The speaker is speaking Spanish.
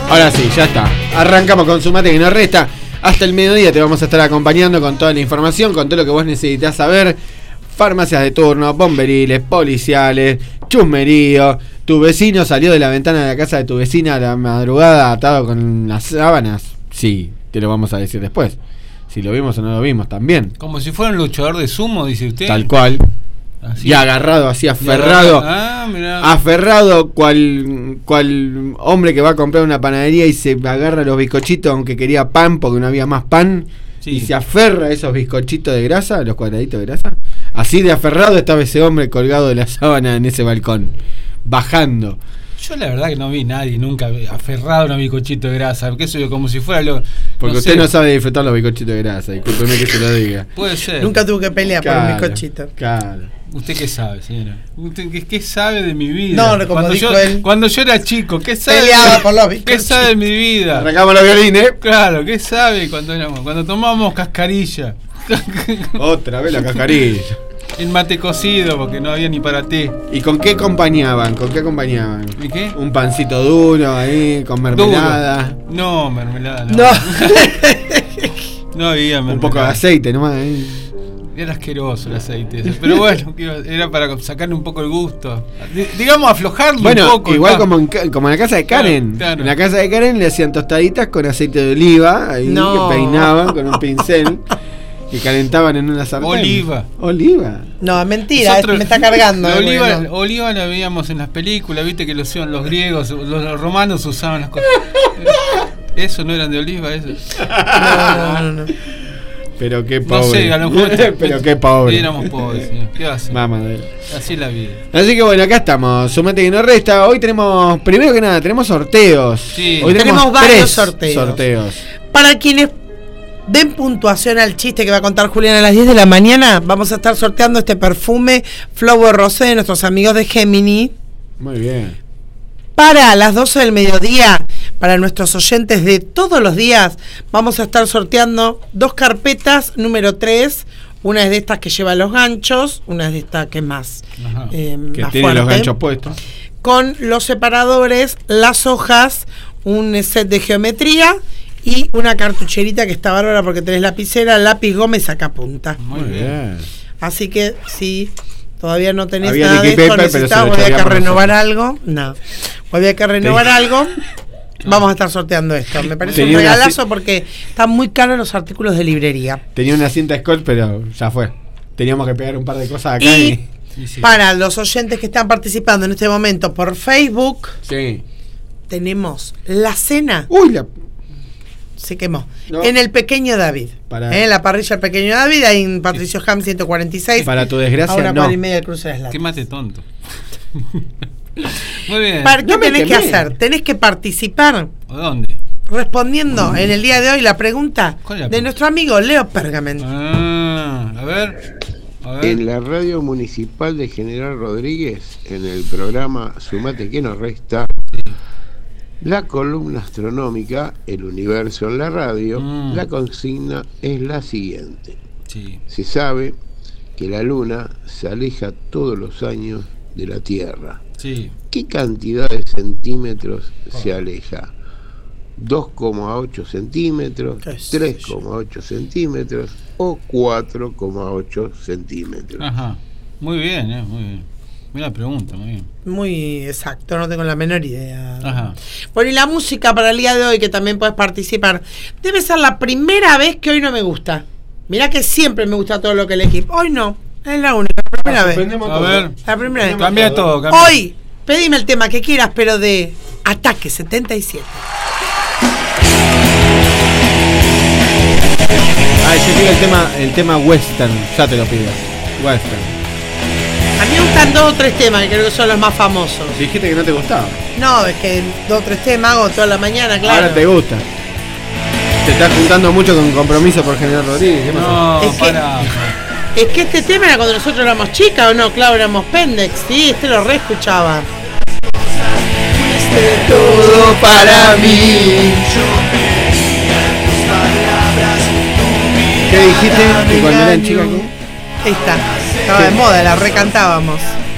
Ahora sí, ya está. Arrancamos con Sumate que nos resta. Hasta el mediodía te vamos a estar acompañando con toda la información, con todo lo que vos necesitas saber. Farmacias de turno, bomberiles, policiales, chusmerío. Tu vecino salió de la ventana de la casa de tu vecina a la madrugada atado con las sábanas. Sí, te lo vamos a decir después. Si lo vimos o no lo vimos también. Como si fuera un luchador de sumo, dice usted. Tal cual. Así. Y agarrado, así aferrado. Aferrado cual hombre que va a comprar una panadería y se agarra los bizcochitos aunque quería pan porque no había más pan. Sí. Y se aferra a esos bizcochitos de grasa, los cuadraditos de grasa. Así de aferrado estaba ese hombre colgado de la sábana en ese balcón, bajando. Yo la verdad que no vi nadie nunca aferrado a un bizcochito de grasa, que eso yo como si fuera lo... Porque usted no sabe disfrutar los bizcochitos de grasa, discúlpeme que se lo diga. Puede ser. Nunca tuve que pelear por un bizcochito. Claro. ¿Usted qué sabe, señora? ¿Usted qué sabe de mi vida? No, como dijo él. Cuando yo era chico, ¿qué sabe? Peleaba por los bizcochitos. ¿Qué sabe de mi vida? Arrancamos los violines. Claro, ¿qué sabe cuando tomábamos cascarilla? Otra vez la cascarilla. El mate cocido, porque no había ni para té. ¿Y con qué acompañaban? ¿Y qué? Un pancito duro ahí, con mermelada. Duro. No, mermelada no. No había mermelada. Un poco de aceite nomás ahí. Era asqueroso el aceite ese. Pero bueno, era para sacarle un poco el gusto. Digamos, aflojarlo un poco. Igual como en la casa de Karen. Claro. En la casa de Karen le hacían tostaditas con aceite de oliva, ahí que peinaban con un pincel. Y calentaban en una sartén. Oliva. No, mentira, nosotros, me está cargando. Oliva la veíamos en las películas, viste que los griegos, los romanos usaban las cosas. ¿Eso no eran de oliva? Eso. No. Pero qué pobre. No sé, a lo mejor. Pero qué pobre. Éramos pobres, señor. ¿Qué va a hacer? Así es la vida. Así que bueno, acá estamos. Sumate que nos resta. Hoy tenemos, primero que nada, tenemos sorteos. Sí. Hoy tenemos varios sorteos. Para quienes den puntuación al chiste que va a contar Julián a las 10 de la mañana, vamos a estar sorteando este perfume Flower Rosé de nuestros amigos de Gemini. Muy bien. Para las 12 del mediodía, para nuestros oyentes de todos los días, vamos a estar sorteando 2 carpetas número 3. Una es de estas que lleva los ganchos, una es de esta que es más que más tiene fuerte, los ganchos puestos. Con los separadores, las hojas, un set de geometría y una cartucherita que está bárbara porque tenés lapicera, lápiz, goma y sacapunta. Muy bien. Así que si todavía no tenés había nada de esto, necesitamos, había que renovar algo. No. Había que renovar algo. Vamos a estar sorteando esto. Me parece un regalazo porque están muy caros los artículos de librería. Tenía una cinta Scotch, pero ya fue. Teníamos que pegar un par de cosas acá y para los oyentes que están participando en este momento por Facebook, tenemos la cena. Se quemó. No. En el Pequeño David. En la parrilla del Pequeño David, ahí en Patricio Ham 146. Para tu desgracia, a una cuadra y media del cruce de las Latas. Qué mate tonto. Muy bien. ¿Qué tenés que hacer? Tenés que participar. ¿Dónde? Respondiendo en el día de hoy la pregunta de nuestro amigo Leo Pergament. A ver. En la radio municipal de General Rodríguez, en el programa Sumate que nos resta, la columna astronómica, el universo en la radio, la consigna es la siguiente. Se sabe que la Luna se aleja todos los años de la Tierra. ¿Qué cantidad de centímetros se aleja? 2,8 centímetros, 3,8 centímetros o 4,8 centímetros. Ajá. Muy bien, muy bien. Buena pregunta, muy bien. Muy exacto, no tengo la menor idea. Ajá. Bueno, y la música para el día de hoy, que también puedes participar, debe ser la primera vez que hoy no me gusta. Mirá que siempre me gusta todo lo que elegí. Hoy no, es la única, la primera vez. A ver, la primera vez. Cambia todo. Hoy, pedime el tema que quieras, pero de Ataque 77. Yo quiero el tema western, ya te lo pido. Western. A mí me gustan 2 o 3 temas, que creo que son los más famosos. Dijiste que no te gustaba. No, es que 2 o 3 temas hago toda la mañana, claro. Ahora te gusta. Te estás juntando mucho con Compromiso por General Rodríguez. ¿Qué no, es que este tema era cuando nosotros éramos chicas, ¿o no? Claro, éramos pendex, sí, lo re escuchaba. Todo para mí. ¿Qué dijiste? ¿Que cuando eran chicas? Esta, estaba de moda, la recantábamos.